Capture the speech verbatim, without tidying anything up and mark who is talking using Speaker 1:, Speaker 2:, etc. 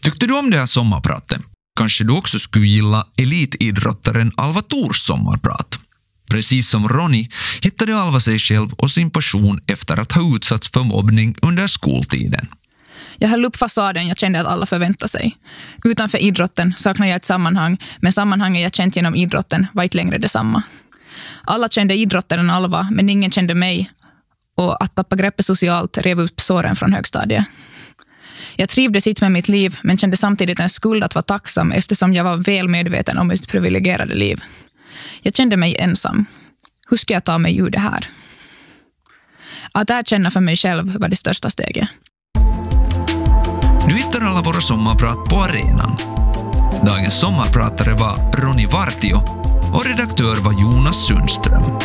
Speaker 1: Tyckte du om det här sommarpratet? Kanske du också skulle gilla elitidrottaren Alva Thors sommarprat. Precis som Ronny hittade Alva sig själv och sin passion efter att ha utsatts för mobbning under skoltiden.
Speaker 2: Jag höll upp fasaden jag kände att alla förväntade sig. Utanför idrotten saknade jag ett sammanhang, men sammanhanget jag känt genom idrotten var inte längre detsamma. Alla kände idrottaren Alva, men ingen kände mig. Och att tappa greppet socialt rev upp såren från högstadiet. Jag trivdes inte med mitt liv, men kände samtidigt en skuld att vara tacksam eftersom jag var väl medveten om mitt privilegierade liv. Jag kände mig ensam. Hur ska jag ta mig ur det här? Att erkänna för mig själv var det största steget.
Speaker 1: Du hittar alla våra sommarprat på arenan. Dagens sommarpratare var Ronny Vartio och redaktör var Jonas Sundström.